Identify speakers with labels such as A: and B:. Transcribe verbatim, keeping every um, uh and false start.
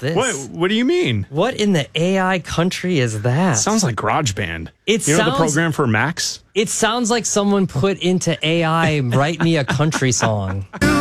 A: this?
B: What What do you mean?
A: What in the A I country is that?
B: Sounds like GarageBand.
A: It
B: you know
A: sounds,
B: the program for Macs?
A: It sounds like someone put into A I, write me a country song.